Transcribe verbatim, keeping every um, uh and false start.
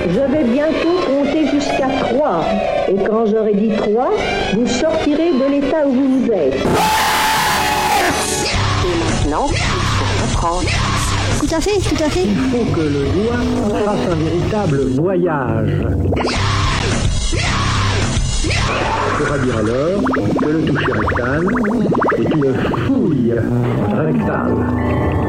Je vais bientôt compter jusqu'à trois. Et quand j'aurai dit trois, vous sortirez de l'état où vous êtes. Et maintenant, il faut reprendre. Tout à fait, tout à fait. Il faut que le doigt fasse un véritable voyage. On pourra dire alors que le toucher rectal est une fouille rectale.